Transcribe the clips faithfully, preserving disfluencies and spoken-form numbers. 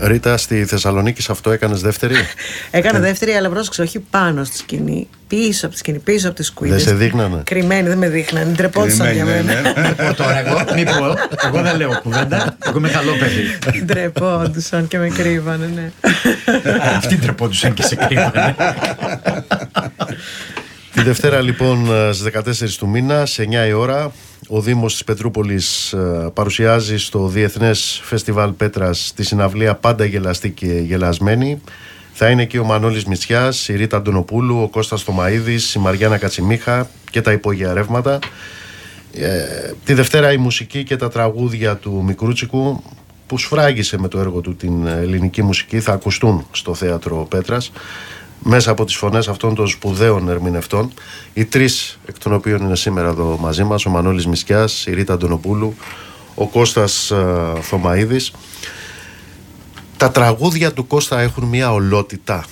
Ρίτα, στη Θεσσαλονίκη σε αυτό έκανες δεύτερη? Έκανα δεύτερη, αλλά πρόσεξε, όχι πάνω στη σκηνή. Πίσω από τη σκηνή, πίσω από τις κουίδες. Δεν σε δείχνανε? Κρυμμένοι, δεν με δείχνανε. Ντρεπόντουσαν για μένα. Μη πω τώρα εγώ, μη πω. Εγώ δεν λέω κουβέντα. Εγώ είμαι καλό παιδί. Ντρεπόντουσαν και με κρύβανε, ναι. Αυτοί ντρεπόντουσαν και σε κρύβανε. Τη Δευτέρα λοιπόν στις δεκατέσσερις του μήνα, σε εννιά η ώρα, ο Δήμος της Πετρούπολης παρουσιάζει στο Διεθνές Φεστιβάλ Πέτρας τη συναυλία Πάντα γελαστή και γελασμένη. Θα είναι εκεί ο Μανώλης Μητσιάς, η Ρίτα Αντωνοπούλου, ο Κώστας Θωμαίδης, η Μαριάννα Κατσιμίχα και τα υπόγεια ρεύματα. Ε, τη Δευτέρα η μουσική και τα τραγούδια του Μικρούτσικου, που σφράγισε με το έργο του την ελληνική μουσική, θα ακουστούν στο Θέατρο Πέτρας μέσα από τις φωνές αυτών των σπουδαίων ερμηνευτών, οι τρεις εκ των οποίων είναι σήμερα εδώ μαζί μας, ο Μανώλης Μητσιάς, η Ρίτα Αντωνοπούλου, ο Κώστας α, Θωμαίδης. Τα τραγούδια του Κώστα έχουν μια ολότητα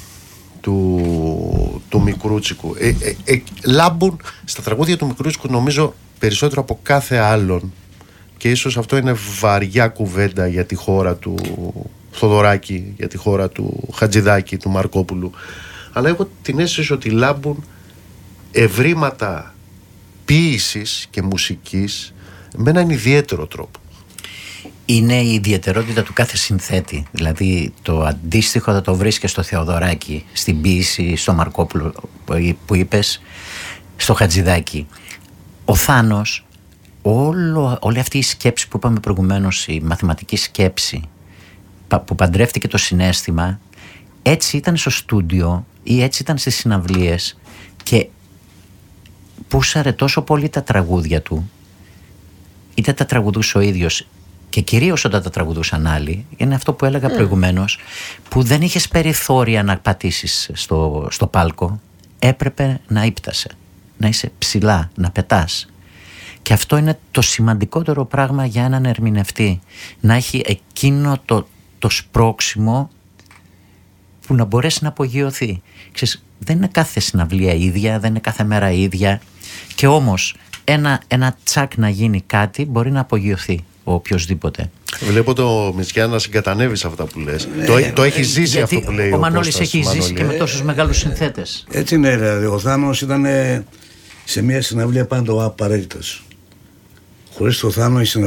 του, του Μικρούτσικου. Ε, ε, ε, λάμπουν στα τραγούδια του Μικρούτσικου, νομίζω, περισσότερο από κάθε άλλον, και ίσως αυτό είναι βαριά κουβέντα για τη χώρα του Θοδωράκη, για τη χώρα του Χατζηδάκη, του Μαρκόπουλου, αλλά έχω την αίσθηση ότι λάμπουν ευρήματα ποίησης και μουσικής με έναν ιδιαίτερο τρόπο. Είναι η ιδιαιτερότητα του κάθε συνθέτη. Δηλαδή το αντίστοιχο θα το βρεις και στο Θεοδωράκη, στην ποίηση, στο Μαρκόπουλο που είπες, στο Χατζηδάκη. Ο Θάνος, όλο, όλη αυτή η σκέψη που είπαμε προηγουμένως, η μαθηματική σκέψη που παντρεύτηκε το συναίσθημα, έτσι ήταν στο στούντιο ή έτσι ήταν στις συναυλίες και πούσαρε τόσο πολύ τα τραγούδια του, είτε τα τραγουδούσε ο ίδιος και κυρίως όταν τα τραγουδούσαν άλλοι. Είναι αυτό που έλεγα mm. προηγουμένως, που δεν είχες περιθώρια να πατήσεις στο, στο πάλκο, έπρεπε να ύπτασε, να είσαι ψηλά, να πετάς. Και αυτό είναι το σημαντικότερο πράγμα για έναν ερμηνευτή, να έχει εκείνο το, το σπρώξιμο που να μπορέσει να απογειωθεί. Ξέρεις, δεν είναι κάθε συναυλία ίδια, δεν είναι κάθε μέρα ίδια, και όμως ένα, ένα τσακ να γίνει κάτι μπορεί να απογειωθεί ο οποιοσδήποτε. Βλέπω το Μητσιά να συγκατανεύει σε αυτά που λες. Ε, το, το έχει ζήσει αυτό που λέει ο, ο Μανώλης. Έχει Μανώλη. ζήσει και με τόσους ε, μεγάλους συνθέτες. Έτσι είναι, δηλαδή. Ο Θάνος ήταν σε μια συναυλία πάντα ο απαραίτητος. Χωρίς το Θάνο η συναυλία